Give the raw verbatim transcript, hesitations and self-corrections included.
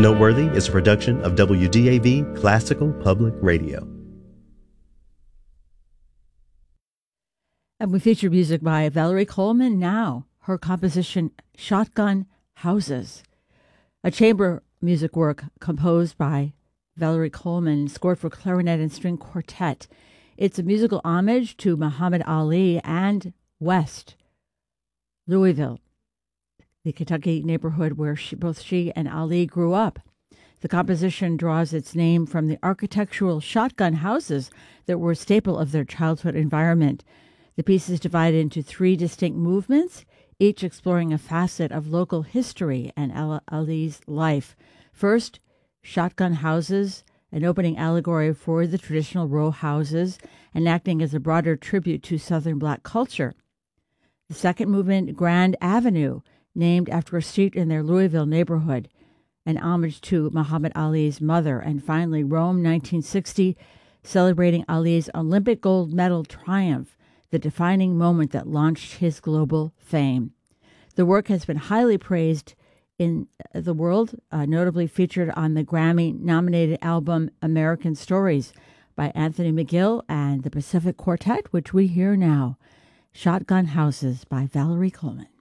Noteworthy is a production of W D A V Classical Public Radio. And we feature music by Valerie Coleman now, her composition Shotgun Houses, a chamber music work composed by Valerie Coleman, scored for clarinet and string quartet. It's a musical homage to Muhammad Ali and West Louisville, the Kentucky neighborhood where she, both she and Ali grew up. The composition draws its name from the architectural shotgun houses that were a staple of their childhood environment. The piece is divided into three distinct movements, each exploring a facet of local history and Ali's life. First, Shotgun Houses, an opening allegory for the traditional row houses and acting as a broader tribute to Southern Black culture. The second movement, Grand Avenue, named after a street in their Louisville neighborhood, an homage to Muhammad Ali's mother. And finally, Rome nineteen sixty, celebrating Ali's Olympic gold medal triumph, the defining moment that launched his global fame. The work has been highly praised in the world, uh, notably featured on the Grammy-nominated album American Stories by Anthony McGill and the Pacific Quartet, which we hear now. Shotgun Houses by Valerie Coleman.